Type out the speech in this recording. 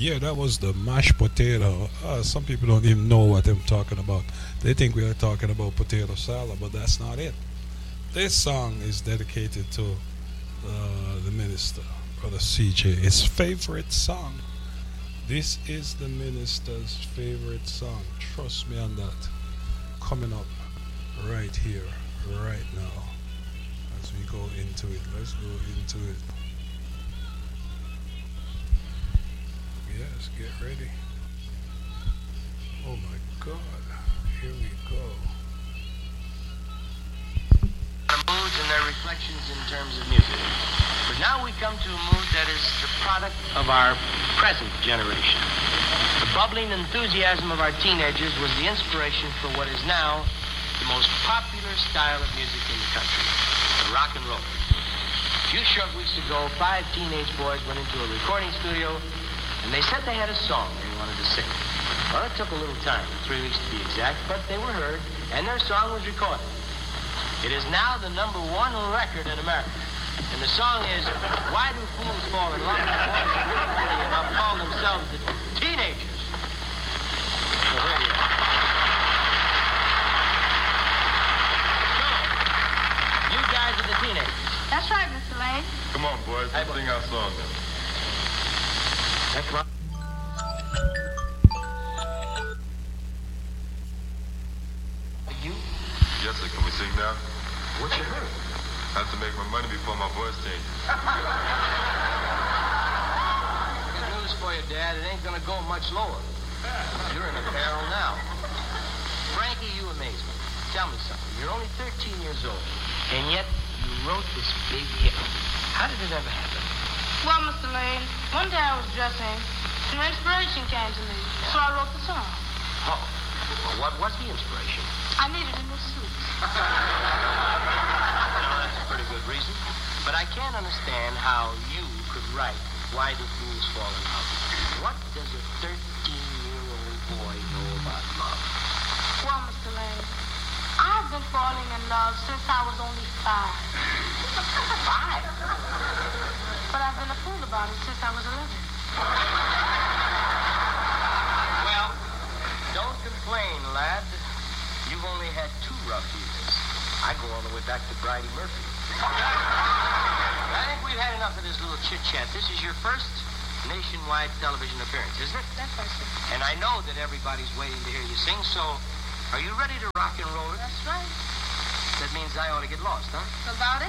Yeah, that was the mashed potato. Some people don't even know what I'm talking about. They think we are talking about potato salad, but that's not it. This song is dedicated to the minister, Brother CJ. His favorite song. This is the minister's favorite song. Trust me on that. Coming up right here, right now, as we go into it. Let's go into it. Yes, get ready. Oh my God. Here we go. Moods and their reflections in terms of music. But now we come to a mood that is the product of our present generation. The bubbling enthusiasm of our teenagers was the inspiration for what is now the most popular style of music in the country, the rock and roll. A few short weeks ago, 5 teenage boys went into a recording studio and they said they had a song they wanted to sing. Well, it took a little time, 3 weeks to be exact, but they were heard and their song was recorded. It is now the #1 record in America. And the song is, Why Do Fools Fall in Love? The boys are really enough call themselves the Teenagers. So there you are. So, you guys are the teenagers. That's right, Mr. Lane. Come on, boys. Let's sing our song then. That's right. You? Yes, sir. Can we sing now? What you heard? I have to make my money before my voice changes. Good news for you, Dad. It ain't gonna go much lower. You're in a barrel now. Frankie, you amaze me. Tell me something. You're only 13 years old, and yet you wrote this big hit. How did it ever happen? Well, Mr. Lane, one day I was dressing, and inspiration came to me, so I wrote the song. Oh. Well, what was the inspiration? I needed a new suit. That's a pretty good reason. But I can't understand how you could write Why Do Fools Fall in Love? What does a 13-year-old boy know about love? Well, Mr. Lane, I've been falling in love since I was only 5. 5? But I've been a fool about it since I was 11. Well, don't complain, lad. You've only had 2 rough years. I go all the way back to Bridie Murphy. I think we've had enough of this little chit-chat. This is your first nationwide television appearance, isn't it? That's right, sir. And I know that everybody's waiting to hear you sing, so are you ready to rock and roll it? That's right. That means I ought to get lost, huh? About it.